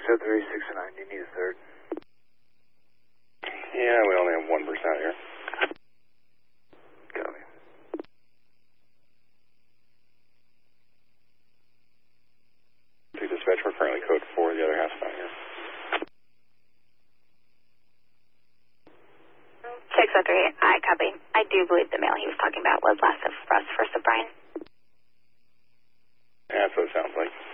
603, 609, you need a third. Yeah, we only have 1% here. Copy. To dispatch, we're currently code 4, the other half's not here. 603, I copy. I do believe the mail he was talking about was last of us, first of Brian. Yeah, that's what it sounds like.